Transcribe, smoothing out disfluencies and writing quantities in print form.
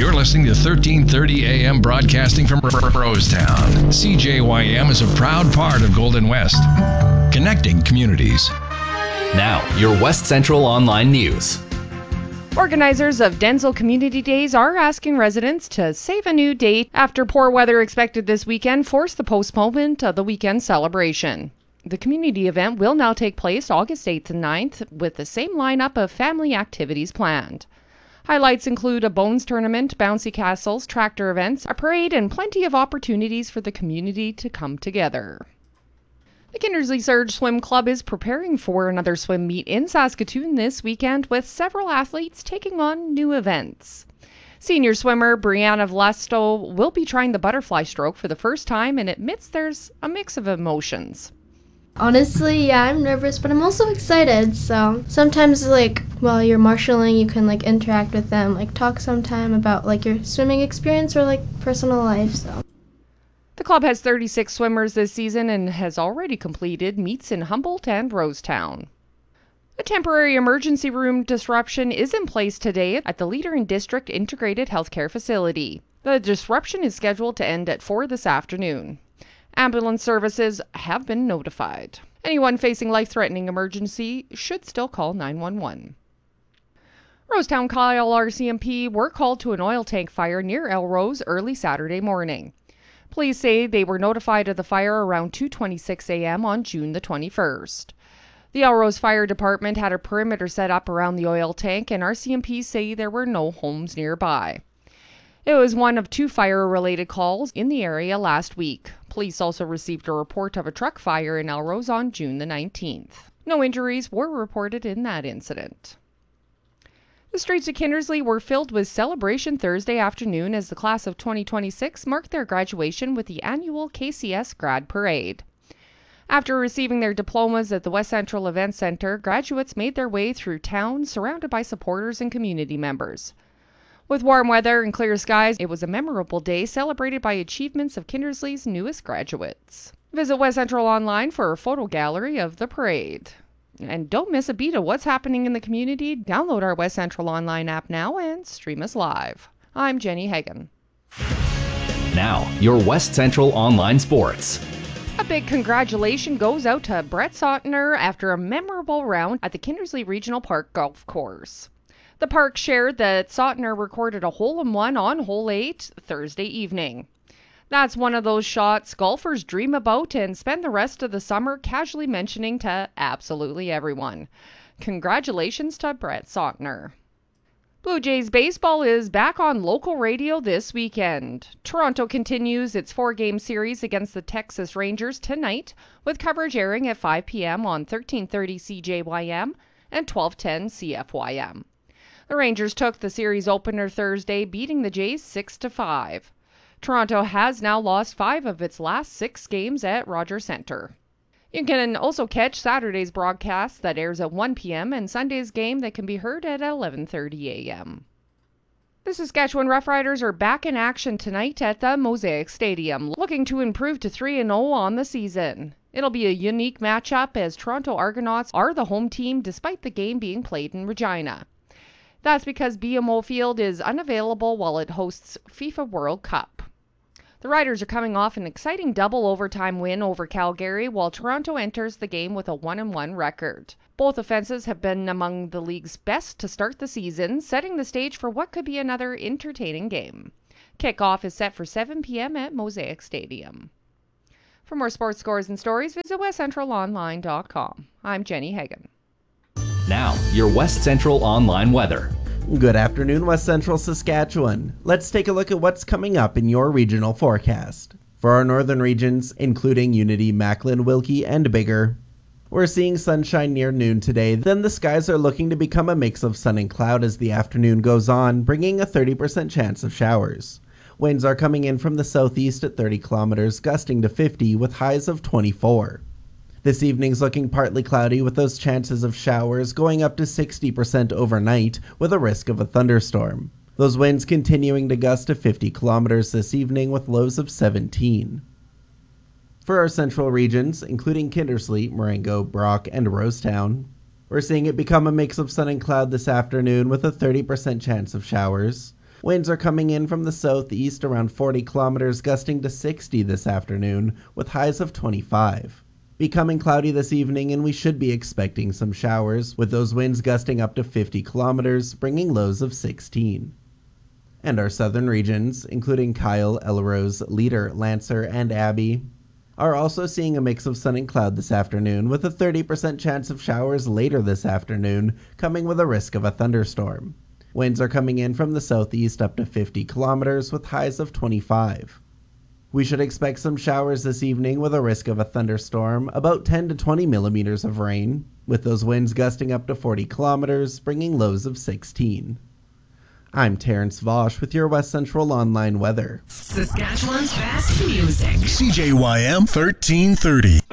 You're listening to 1330 AM broadcasting from Rosetown. CJYM is a proud part of Golden West, connecting communities. Now, your West Central Online News. Organizers of Denzel Community Days are asking residents to save a new date after poor weather expected this weekend forced the postponement of the weekend celebration. The community event will now take place August 8th and 9th with the same lineup of family activities planned. Highlights include a bones tournament, bouncy castles, tractor events, a parade, and plenty of opportunities for the community to come together. The Kindersley Surge Swim Club is preparing for another swim meet in Saskatoon this weekend with several athletes taking on new events. Senior swimmer Brianna Vlasto will be trying the butterfly stroke for the first time and admits there's a mix of emotions. Honestly, yeah, I'm nervous, but I'm also excited. So sometimes, while you're marshalling, you can, interact with them, talk sometime about, your swimming experience or, personal life, so. The club has 36 swimmers this season and has already completed meets in Humboldt and Rosetown. A temporary emergency room disruption is in place today at the Leader in District Integrated Healthcare Facility. The disruption is scheduled to end at 4 this afternoon. Ambulance services have been notified. Anyone facing life-threatening emergency should still call 911. Rosetown Kyle RCMP were called to an oil tank fire near Elrose early Saturday morning. Police say they were notified of the fire around 2:26 a.m. on June the 21st. The Elrose Fire Department had a perimeter set up around the oil tank, and RCMP say there were no homes nearby. It was one of 2 fire-related calls in the area last week. Police also received a report of a truck fire in Elrose on June the 19th. No injuries were reported in that incident. The streets of Kindersley were filled with celebration Thursday afternoon as the class of 2026 marked their graduation with the annual KCS Grad Parade. After receiving their diplomas at the West Central Event Center, graduates made their way through town surrounded by supporters and community members. With warm weather and clear skies, it was a memorable day celebrated by achievements of Kindersley's newest graduates. Visit West Central Online for a photo gallery of the parade. And don't miss a beat of what's happening in the community. Download our West Central Online app now and stream us live. I'm Jenny Hagan. Now, your West Central Online Sports. A big congratulations goes out to Brett Sautner after a memorable round at the Kindersley Regional Park Golf Course. The park shared that Sautner recorded a hole-in-one on hole 8 Thursday evening. That's one of those shots golfers dream about and spend the rest of the summer casually mentioning to absolutely everyone. Congratulations to Brett Sautner. Blue Jays baseball is back on local radio this weekend. Toronto continues its 4-game series against the Texas Rangers tonight, with coverage airing at 5 p.m. on 1330 CJYM and 1210 CFYM. The Rangers took the series opener Thursday, beating the Jays 6-5. Toronto has now lost 5 of its last 6 games at Rogers Centre. You can also catch Saturday's broadcast that airs at 1 p.m. and Sunday's game that can be heard at 11:30 a.m. The Saskatchewan Roughriders are back in action tonight at the Mosaic Stadium, looking to improve to 3-0 on the season. It'll be a unique matchup as Toronto Argonauts are the home team despite the game being played in Regina. That's because BMO Field is unavailable while it hosts FIFA World Cup. The Riders are coming off an exciting double overtime win over Calgary, while Toronto enters the game with a 1-1 record. Both offenses have been among the league's best to start the season, setting the stage for what could be another entertaining game. Kickoff is set for 7 p.m. at Mosaic Stadium. For more sports scores and stories, visit westcentralonline.com. I'm Jenny Hagan. Now, your West Central Online weather. Good afternoon, West Central Saskatchewan. Let's take a look at what's coming up in your regional forecast. For our northern regions, including Unity, Macklin, Wilkie, and Biggar, we're seeing sunshine near noon today. Then the skies are looking to become a mix of sun and cloud as the afternoon goes on, bringing a 30% chance of showers. Winds are coming in from the southeast at 30 kilometers, gusting to 50 with highs of 24. This evening's looking partly cloudy with those chances of showers going up to 60% overnight with a risk of a thunderstorm. Those winds continuing to gust to 50 kilometers this evening with lows of 17. For our central regions, including Kindersley, Marengo, Brock, and Rosetown, we're seeing it become a mix of sun and cloud this afternoon with a 30% chance of showers. Winds are coming in from the southeast around 40 kilometers, gusting to 60 this afternoon, with highs of 25. Becoming cloudy this evening, and we should be expecting some showers, with those winds gusting up to 50 kilometers, bringing lows of 16. And our southern regions, including Kyle, Elrose, Leader, Lancer, and Abbey, are also seeing a mix of sun and cloud this afternoon, with a 30% chance of showers later this afternoon, coming with a risk of a thunderstorm. Winds are coming in from the southeast up to 50 kilometers, with highs of 25. We should expect some showers this evening with a risk of a thunderstorm, about 10 to 20 millimeters of rain, with those winds gusting up to 40 kilometers, bringing lows of 16. I'm Terrence Vosch with your West Central Online weather. Saskatchewan's best music. CJYM 1330.